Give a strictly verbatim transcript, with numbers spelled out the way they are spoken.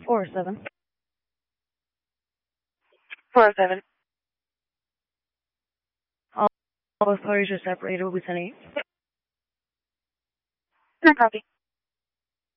four oh seven. four oh seven. All both parties are separated. We'll be sending. No copy.